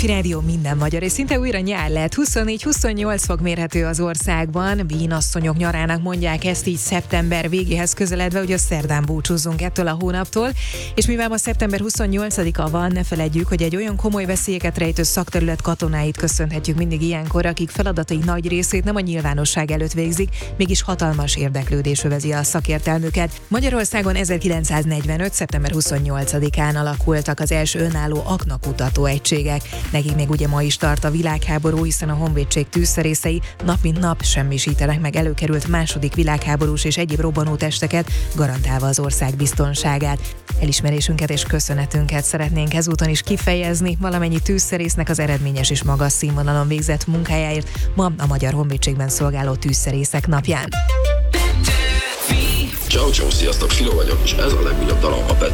Petőfi Rádió, minden magyar, és szinte újra nyár lett. 24-28 fok mérhető az országban. Vínasszonyok nyarának mondják ezt így szeptember végéhez közeledve, ugye szerdán búcsúzzunk ettől a hónaptól. És mivel ma szeptember 28-a van, ne feledjük, hogy egy olyan komoly veszélyeket rejtő szakterület katonáit köszönhetjük mindig ilyenkor, akik feladatai nagy részét nem a nyilvánosság előtt végzik, mégis hatalmas érdeklődés övezi a szakértelmüket. Magyarországon 1945. szeptember 28-án alakultak az első önálló aknakutató egységek. Nekik még ugye ma is tart a világháború, hiszen a honvédség tűzszerészei nap mint nap semmisítenek meg előkerült második világháborús és egyéb robbanótesteket, garantálva az ország biztonságát. Elismerésünket és köszönetünket szeretnénk ezúton is kifejezni valamennyi tűzszerésznek az eredményes és magas színvonalon végzett munkájáért ma a Magyar Honvédségben szolgáló tűzszerészek napján. Ciao, sziasztok, Silo vagyok, és ez a legújabb dalom a